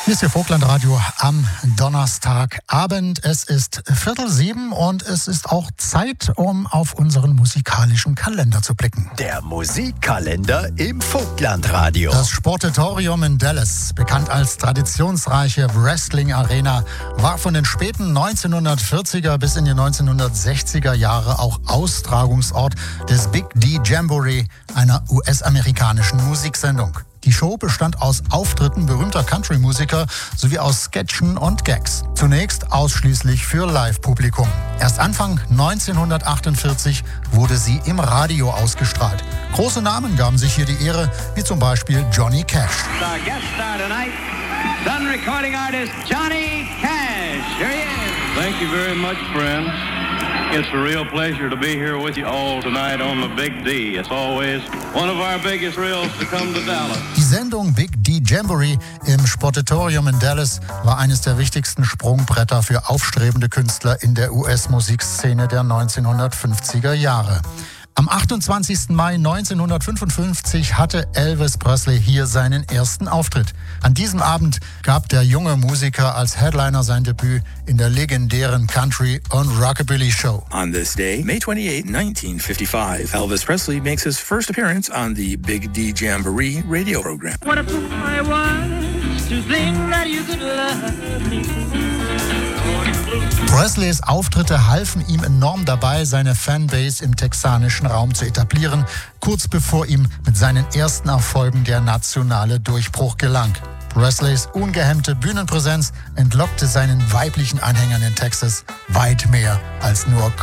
Hier ist Ihr Vogtlandradio am Donnerstagabend. Es ist 6:45 und es ist auch Zeit, um auf unseren musikalischen Kalender zu blicken. Der Musikkalender im Vogtlandradio. Das Sportatorium in Dallas, bekannt als traditionsreiche Wrestling-Arena, war von den späten 1940er bis in die 1960er Jahre auch Austragungsort des Big D Jamboree, einer US-amerikanischen Musiksendung. Die Show bestand aus Auftritten berühmter Country-Musiker sowie aus Sketchen und Gags. Zunächst ausschließlich für Live-Publikum. Erst Anfang 1948 wurde sie im Radio ausgestrahlt. Große Namen gaben sich hier die Ehre, wie zum Beispiel Johnny Cash. Our guest star tonight, done recording artist Johnny Cash. Here he is. Thank you very much, friends. It's a real pleasure to be here with you all tonight on the Big D. It's always one of our biggest thrills to come to Dallas. Die Sendung Big D Jamboree im Sportatorium in Dallas war eines der wichtigsten Sprungbretter für aufstrebende Künstler in der US-Musikszene der 1950er Jahre. Am 28. Mai 1955 hatte Elvis Presley hier seinen ersten Auftritt. An diesem Abend gab der junge Musiker als Headliner sein Debüt in der legendären Country- und Rockabilly-Show. On this day, May 28, 1955, Elvis Presley makes his first appearance on the Big D Jamboree radio program. What a fool I was to think that you could love me. Presleys Auftritte halfen ihm enorm dabei, seine Fanbase im texanischen Raum zu etablieren, kurz bevor ihm mit seinen ersten Erfolgen der nationale Durchbruch gelang. Presleys ungehemmte Bühnenpräsenz entlockte seinen weiblichen Anhängern in Texas weit mehr als nur